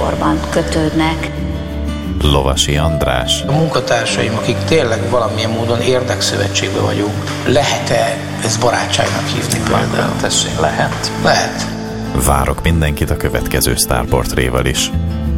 gyerekkorban kötődnek. Lovasi András. A munkatársaim, akik tényleg valamilyen módon érdekszövetségben vagyunk, lehet-e ezt barátságnak hívni például? Tessék, lehet. Lehet. Várok mindenkit a következő sztárportréval is.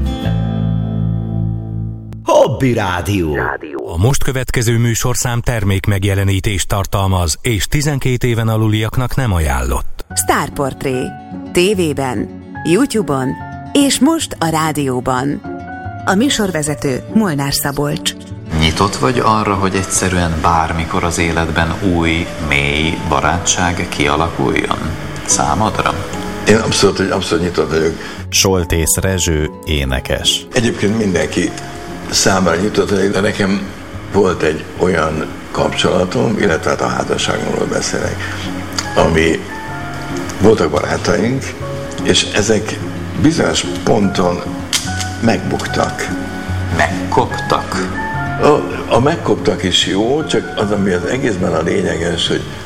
Hobby Rádió. A most következő műsorszám termék megjelenítést tartalmaz, és 12 éven aluliaknak nem ajánlott. Sztárportré. TV-ben, YouTube-on és most a rádióban. A műsorvezető Molnár Szabolcs. Nyitott vagy arra, hogy egyszerűen bármikor az életben új, mély barátság kialakuljon? Számodra? Én abszolút nyitott vagyok. Soltész Rezső, énekes. Egyébként mindenki számára nyitott vagyok, de nekem volt egy olyan kapcsolatom, illetve hát a házasságomról beszélek, ami voltak barátaink, és ezek bizonyos ponton megbuktak. Megkoptak? A megkoptak is jó, csak az, ami az egészben a lényeges,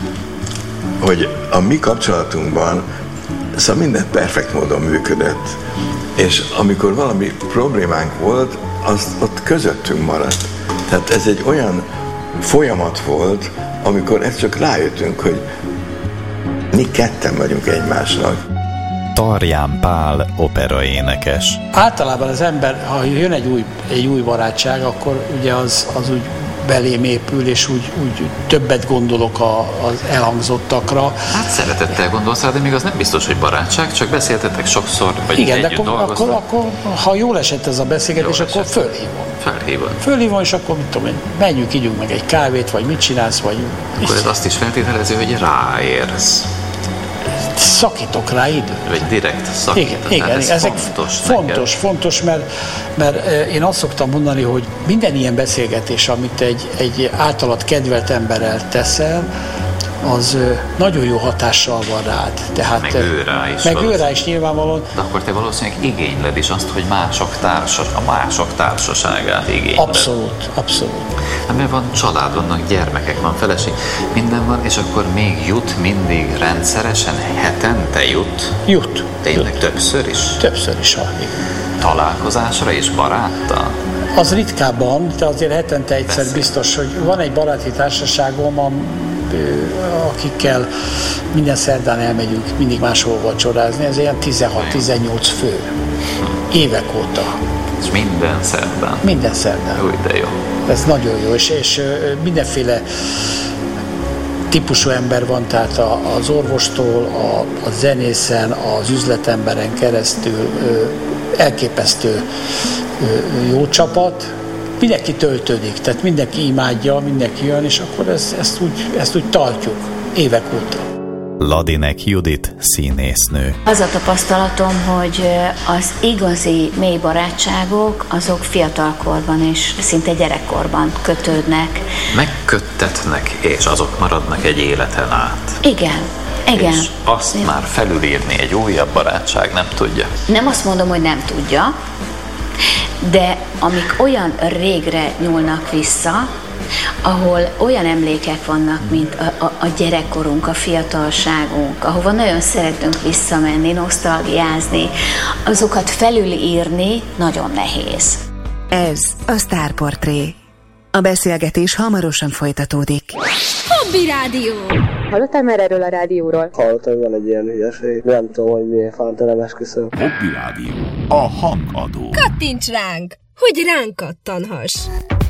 hogy a mi kapcsolatunkban szóval minden perfekt módon működött, és amikor valami problémánk volt, az ott közöttünk maradt. Tehát ez egy olyan folyamat volt, amikor ezt csak rájöttünk, hogy mi ketten vagyunk egymásnak. Tarján Pál, operaénekes. Általában az ember, ha jön egy új barátság, akkor ugye az úgy belém épül, és úgy többet gondolok az elhangzottakra. Hát szeretettel gondolsz rá, de még az nem biztos, hogy barátság, csak beszéltetek sokszor, vagy igen, együtt dolgoztak. Akkor, ha jól esett ez a beszélgetés, akkor fölhívom, és akkor mit tudom én, menjünk, ígyunk meg egy kávét, vagy mit csinálsz, vagy... Akkor ez azt is feltételező, hogy ráérsz. Szakítok rá időt. Vagy direkt szakítok. Igen, ez ezek fontos, mert én azt szoktam mondani, hogy minden ilyen beszélgetés, amit egy általad kedvelt emberrel teszel, az nagyon jó hatással van rád. Tehát, meg ő rá is nyilvánvalóan. De akkor te valószínűleg igényled is azt, hogy a mások társaságát igényled. Abszolút. Hát mert van család, vannak gyermekek, van feleség, minden van, és akkor még jut mindig rendszeresen, hetente jut? Jut. Tényleg többször is? Többször is, igen. Találkozásra és baráttal? Az ritkábban, de azért hetente egyszer biztos, hogy van egy baráti társaságom, akikkel minden szerdán elmegyünk mindig máshol vacsorázni, ez ilyen 16-18 fő. Évek óta. És minden szerdán? Minden szerdán. Úgy, de jó. Ez nagyon jó, és mindenféle típusú ember van, tehát az orvostól, a zenészen, az üzletemberen keresztül elképesztő jó csapat. Mindenki töltődik, tehát mindenki imádja, mindenki jön, és akkor ezt úgy tartjuk évek óta. Ladinek Judit, színésznő. Az a tapasztalatom, hogy az igazi mély barátságok, azok fiatalkorban és szinte gyerekkorban kötődnek. Megköttetnek, és azok maradnak egy életen át. Igen. És azt már felülírni egy újabb barátság nem tudja. Nem azt mondom, hogy nem tudja, de amik olyan régre nyúlnak vissza, ahol olyan emlékek vannak, mint a gyerekkorunk, a fiatalságunk, ahova nagyon szeretünk visszamenni, nosztalgiázni, azokat felülírni nagyon nehéz. Ez a Sztárportré. A beszélgetés hamarosan folytatódik. Hobby Rádió! Hallottál már erről a rádióról? Hallottam, hogy van egy ilyen hülyeség. Nem tudom, hogy miért fántelen esküszöm. Hobby Rádió. A hangadó. Kattints ránk, hogy ránk kattanhass!